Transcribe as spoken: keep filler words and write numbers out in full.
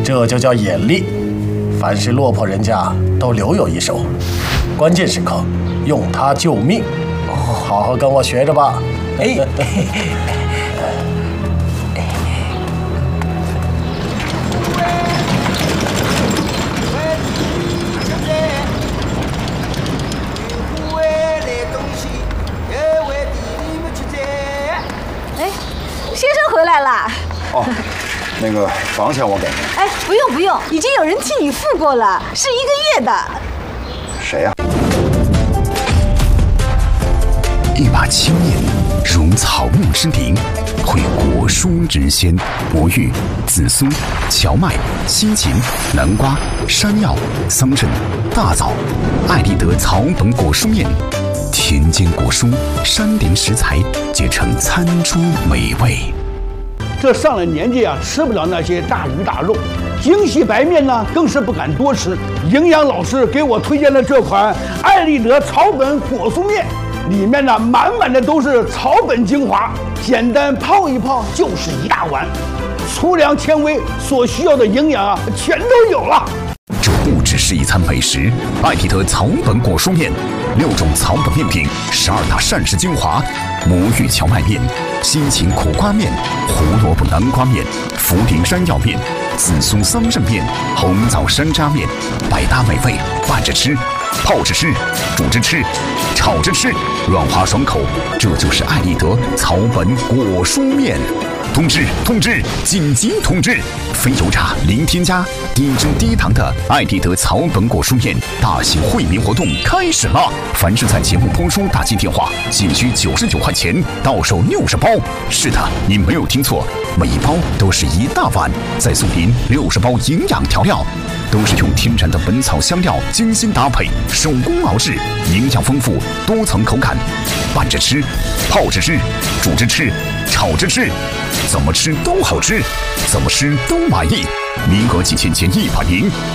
这就叫眼力。凡是落魄人家都留有一手，关键时刻用它救命。好好跟我学着吧。哎。 先生回来啦！ 哦，那个房钱我给您。 哎，不用不用，已经有人替你付过了，是一个月的。 谁呀？ 一把青面，如草木之灵，绘果蔬之鲜。魔芋、紫苏、荞麦、西芹、南瓜、山药、桑葚、大枣，爱丽德草本果蔬面。田间果蔬，山林食材，结成餐桌美味。 这上了年纪啊，吃不了那些大鱼大肉，精细白面呢，更是不敢多吃。营养老师给我推荐的这款爱丽德草本果蔬面，里面呢满满的都是草本精华，简单泡一泡就是一大碗，粗粮纤维所需要的营养啊，全都有了。 这不只是一餐美食，爱丽德草本果蔬面，六种草本面品，十二大膳食精华，魔芋荞麦面、西芹苦瓜面、胡萝卜南瓜面、茯苓山药面、紫苏桑葚面、红枣山楂面，百搭美味，拌着吃，泡着吃，煮着吃，炒着吃，软滑爽口，这就是爱丽德草本果蔬面。通知通知，紧急通知！非油炸、零添加、低脂低糖的爱丽德草本果蔬面大型惠民活动开始了！凡是在节目播出打进电话，仅需九十九块钱，到手六十包。是的，你没有听错，每一包都是一大碗，再送您六十包营养调料，都是用天然的本草香料精心搭配，手工熬制，营养丰富，多层口感，拌着吃，泡着吃，煮着吃，炒着吃，怎么吃都好吃，怎么吃都满意。名额仅限前一百名。